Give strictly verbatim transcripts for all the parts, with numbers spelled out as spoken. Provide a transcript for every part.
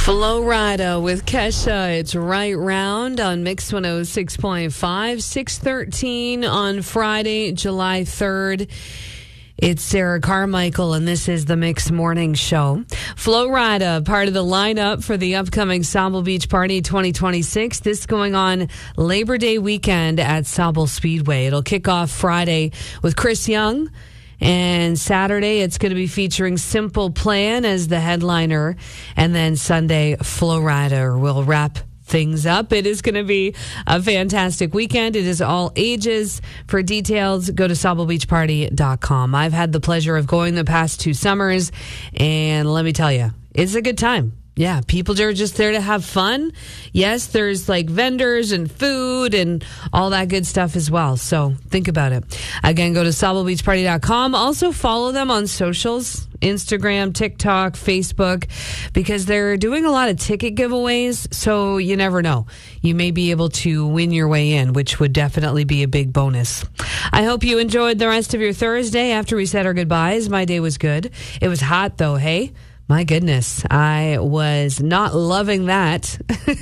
Flo Rida with Kesha. It's Right Round on Mix one oh six point five, six thirteen on Friday, July third. It's Sarah Carmichael, and this is the Mix Morning Show. Flo Rida, part of the lineup for the upcoming Sauble Beach Party twenty twenty-six. This going on Labor Day weekend at Sauble Speedway. It'll kick off Friday with Chris Young. And Saturday, it's going to be featuring Simple Plan as the headliner. And then Sunday, Flo Rida will wrap things up. It is going to be a fantastic weekend. It is all ages. For details, go to sauble beach party dot com. I've had the pleasure of going the past two summers, and let me tell you, it's a good time. Yeah, people are just there to have fun. Yes, there's like vendors and food and all that good stuff as well. So think about it. Again, go to sauble beach party dot com. Also follow them on socials, Instagram, TikTok, Facebook, because they're doing a lot of ticket giveaways. So you never know. You may be able to win your way in, which would definitely be a big bonus. I hope you enjoyed the rest of your Thursday after we said our goodbyes. My day was good. It was hot though, hey? My goodness, I was not loving that.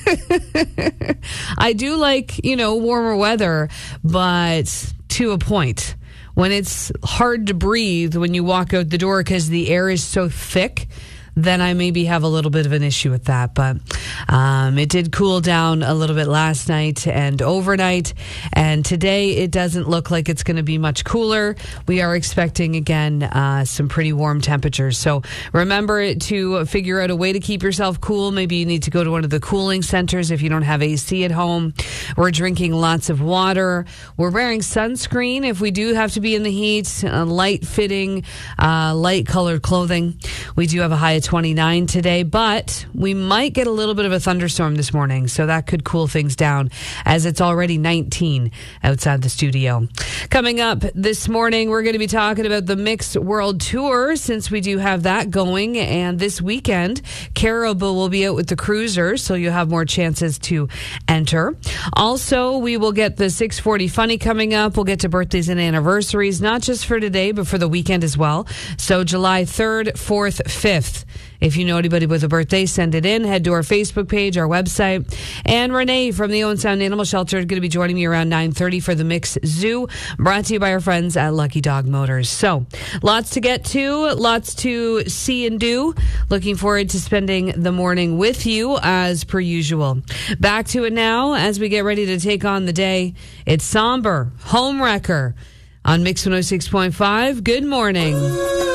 I do like, you know, warmer weather, but to a point. When it's hard to breathe when you walk out the door because the air is so thick, then I maybe have a little bit of an issue with that. But um, it did cool down a little bit last night and overnight. And today it doesn't look like it's going to be much cooler. We are expecting, again, uh, some pretty warm temperatures. So remember to figure out a way to keep yourself cool. Maybe you need to go to one of the cooling centers if you don't have A C at home. We're drinking lots of water. We're wearing sunscreen if we do have to be in the heat. Uh, light fitting, uh, light colored clothing. We do have a high of twenty-nine today, but we might get a little bit of a thunderstorm this morning, so that could cool things down as it's already nineteen outside the studio. Coming up this morning, we're going to be talking about the Mix World Tour, since we do have that going, and this weekend, Caribou will be out with the cruiser, so you'll have more chances to enter. Also, we will get the six forty Funny coming up. We'll get to birthdays and anniversaries, not just for today, but for the weekend as well. So July third, fourth, fifth. If you know anybody with a birthday, send it in. Head to our Facebook page, our website. And Renee from the Owen Sound Animal Shelter is going to be joining me around nine thirty for the Mix Zoo, brought to you by our friends at Lucky Dog Motors. So, lots to get to, lots to see and do. Looking forward to spending the morning with you as per usual. Back to it now as we get ready to take on the day. It's Somber, Homewrecker on Mix one oh six point five. Good morning.